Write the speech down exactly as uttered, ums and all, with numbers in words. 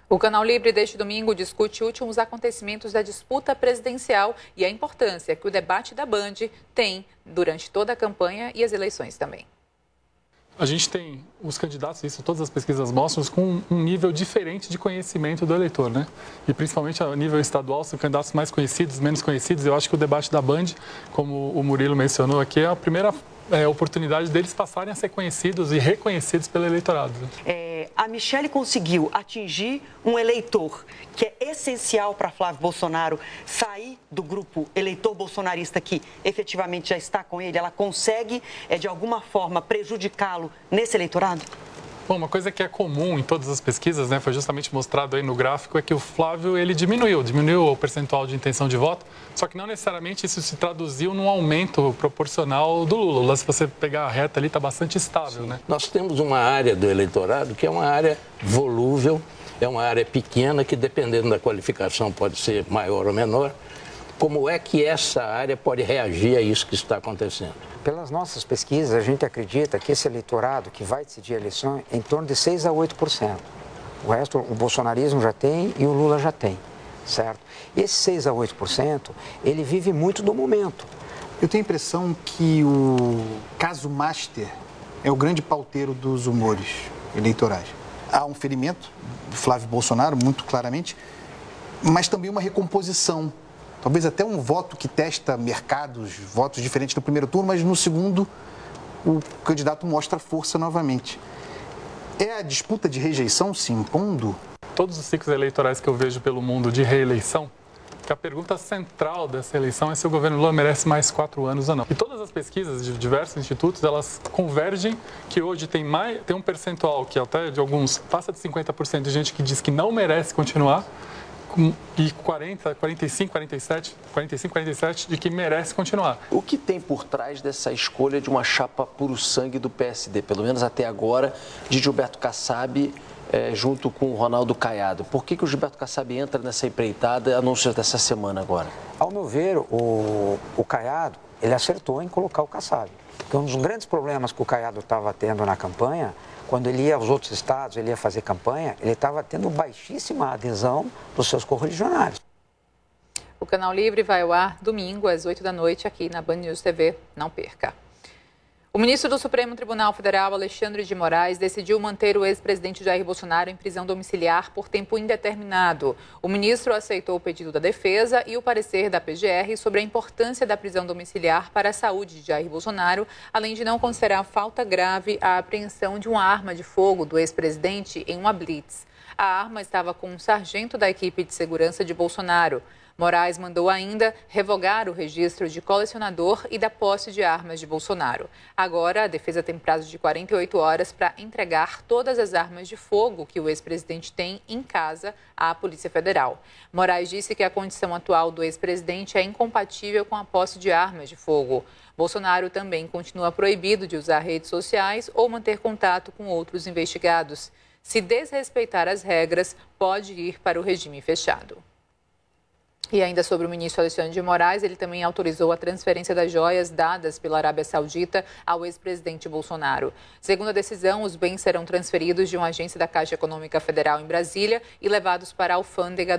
O Canal Livre deste domingo discute últimos acontecimentos da disputa presidencial e a importância que o debate da Band tem durante toda a campanha e as eleições também. A gente tem os candidatos, isso todas as pesquisas mostram, com um nível diferente de conhecimento do eleitor, né? E principalmente a nível estadual, são candidatos mais conhecidos, menos conhecidos. Eu acho que o debate da Band, como o Murilo mencionou aqui, é a primeira é, oportunidade deles passarem a ser conhecidos e reconhecidos pelo eleitorado. É, a Michele conseguiu atingir um eleitor que é essencial para Flávio Bolsonaro sair do grupo eleitor bolsonarista que efetivamente já está com ele. Ela consegue, é, de alguma forma, prejudicá-lo nesse eleitorado? Bom, uma coisa que é comum em todas as pesquisas, né, foi justamente mostrado aí no gráfico, é que o Flávio ele diminuiu, diminuiu o percentual de intenção de voto, só que não necessariamente isso se traduziu num aumento proporcional do Lula. Lá, se você pegar a reta ali, está bastante estável, Sim. né? Nós temos uma área do eleitorado que é uma área volúvel, é uma área pequena que, dependendo da qualificação, pode ser maior ou menor. Como é que essa área pode reagir a isso que está acontecendo? Pelas nossas pesquisas, a gente acredita que esse eleitorado que vai decidir a eleição é em torno de seis a oito por cento. O resto, o bolsonarismo já tem e o Lula já tem, certo? Esse seis a oito por cento, ele vive muito do momento. Eu tenho a impressão que o caso Master é o grande pauteiro dos humores eleitorais. Há um ferimento do Flávio Bolsonaro, muito claramente, mas também uma recomposição. Talvez até um voto que testa mercados, votos diferentes no primeiro turno, mas no segundo o candidato mostra força novamente. É a disputa de rejeição se impondo? Todos os ciclos eleitorais que eu vejo pelo mundo de reeleição, que a pergunta central dessa eleição é se o governo Lula merece mais quatro anos ou não. E todas as pesquisas de diversos institutos, elas convergem que hoje tem, mais, tem um percentual que até de alguns passa de cinquenta por cento de gente que diz que não merece continuar, e quarenta, quarenta e cinco, quarenta e sete, quarenta e cinco, quarenta e sete de que merece continuar. O que tem por trás dessa escolha de uma chapa puro sangue do P S D, pelo menos até agora, de Gilberto Kassab é, junto com o Ronaldo Caiado? Por que, que o Gilberto Kassab entra nessa empreitada, anúncios dessa semana agora? Ao meu ver, o, o Caiado, ele acertou em colocar o Kassab. Porque um dos grandes problemas que o Caiado estava tendo na campanha, quando ele ia aos outros estados, ele ia fazer campanha, ele estava tendo baixíssima adesão dos seus correligionários. O Canal Livre vai ao ar domingo às oito da noite aqui na Band News T V. Não perca. O ministro do Supremo Tribunal Federal, Alexandre de Moraes, decidiu manter o ex-presidente Jair Bolsonaro em prisão domiciliar por tempo indeterminado. O ministro aceitou o pedido da defesa e o parecer da P G R sobre a importância da prisão domiciliar para a saúde de Jair Bolsonaro, além de não considerar falta grave a apreensão de uma arma de fogo do ex-presidente em uma blitz. A arma estava com um sargento da equipe de segurança de Bolsonaro. Moraes mandou ainda revogar o registro de colecionador e da posse de armas de Bolsonaro. Agora, a defesa tem prazo de quarenta e oito horas para entregar todas as armas de fogo que o ex-presidente tem em casa à Polícia Federal. Moraes disse que a condição atual do ex-presidente é incompatível com a posse de armas de fogo. Bolsonaro também continua proibido de usar redes sociais ou manter contato com outros investigados. Se desrespeitar as regras, pode ir para o regime fechado. E ainda sobre o ministro Alexandre de Moraes, ele também autorizou a transferência das joias dadas pela Arábia Saudita ao ex-presidente Bolsonaro. Segundo a decisão, os bens serão transferidos de uma agência da Caixa Econômica Federal em Brasília e levados para a alfândega